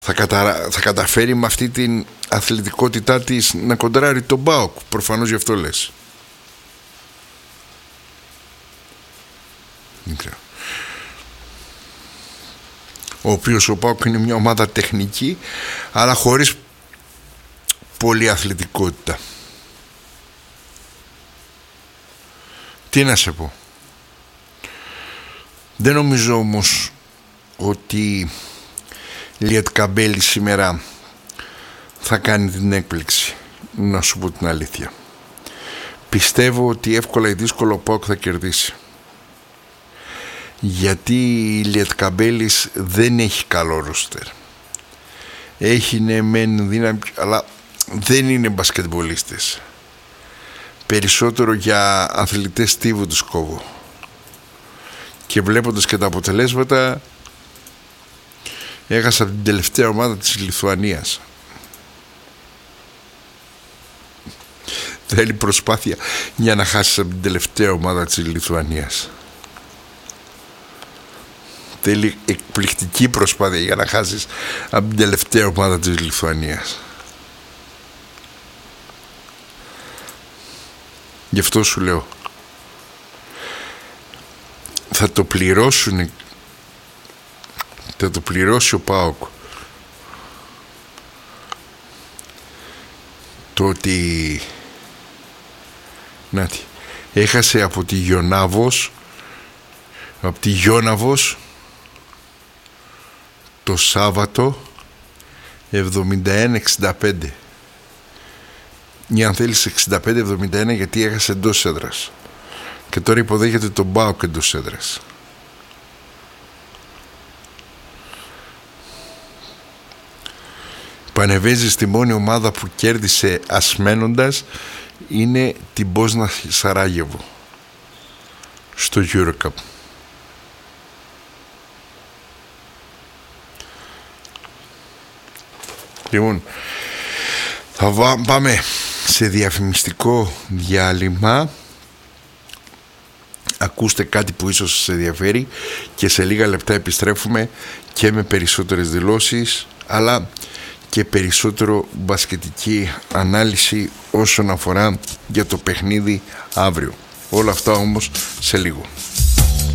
θα καταφέρει με αυτή την αθλητικότητά της να κοντράρει τον ΠΑΟΚ? Προφανώς γι' αυτό λες. Δεν ξέρω. Ο οποίος ο ΠΑΟΚ είναι μια ομάδα τεχνική, αλλά χωρίς πολλή αθλητικότητα. Τι να σε πω. Δεν νομίζω όμως ότι Λιετκαμπέλη σήμερα θα κάνει την έκπληξη, να σου πω την αλήθεια. Πιστεύω ότι εύκολα ή δύσκολο ο ΠΑΟΚ θα κερδίσει, γιατί η Λιετκαμπέλης δεν έχει καλό ρόστερ. Έχει ναι μεν δύναμη, αλλά δεν είναι μπασκετμπολίστες. Περισσότερο για αθλητές τύβου τους κόβω. Και βλέποντας και τα αποτελέσματα, έχασα την τελευταία ομάδα της Λιθουανίας. Θέλει προσπάθεια για να χάσεις από την τελευταία ομάδα της Λιθουανίας. Θέλει εκπληκτική προσπάθεια για να χάσεις από την τελευταία ομάδα της Λιθουανίας. Γι' αυτό σου λέω, θα το πληρώσουν, θα το πληρώσει ο ΠΑΟΚ. Το ότι έχασε από τη Γιονάβος, το Σάββατο 71-65, ή αν θέλεις 65-71, γιατί έχασε εντός έδρας, και τώρα υποδέχεται τον ΠΑΟΚ εντός έδρας. Πανεβέζει στη μόνη ομάδα που κέρδισε ασμένοντας είναι την Μπόσνα Σαράγεβο στο EuroCup. Λοιπόν, θα πάμε σε διαφημιστικό διάλειμμα. Ακούστε κάτι που ίσως σας ενδιαφέρει και σε λίγα λεπτά επιστρέφουμε και με περισσότερες δηλώσεις, αλλά και περισσότερο μπασκετική ανάλυση όσον αφορά για το παιχνίδι αύριο. Όλα αυτά όμως σε λίγο.